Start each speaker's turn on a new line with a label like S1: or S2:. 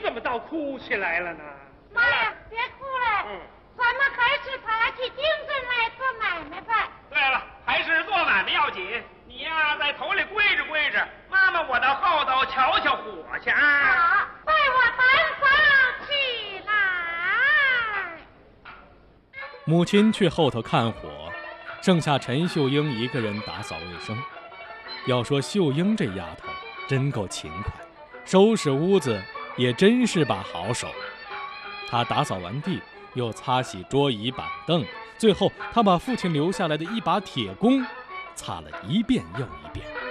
S1: 怎么倒哭起来了呢？
S2: 妈呀，别哭了，咱们还是爬起精神来做买卖吧。
S3: 对了，还是做买卖要紧。你呀，在头里跪着跪着，妈妈我到后头瞧瞧火去啊！
S2: 好，拜我单房起来。
S4: 母亲去后头看火，剩下陈秀英一个人打扫卫生。要说秀英这丫头真够勤快，收拾屋子也真是把好手。她打扫完地，又擦洗桌椅板凳，最后她把父亲留下来的一把铁弓擦了一遍又一遍。